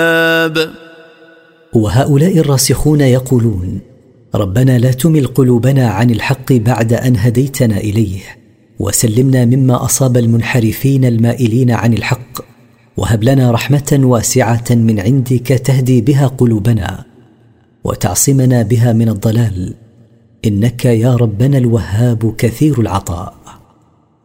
وهؤلاء الراسخون يقولون: ربنا لا تمل قلوبنا عن الحق بعد أن هديتنا إليه، وسلمنا مما أصاب المنحرفين المائلين عن الحق، وهب لنا رحمة واسعة من عندك تهدي بها قلوبنا وتعصمنا بها من الضلال، إنك يا ربنا الوهاب كثير العطاء.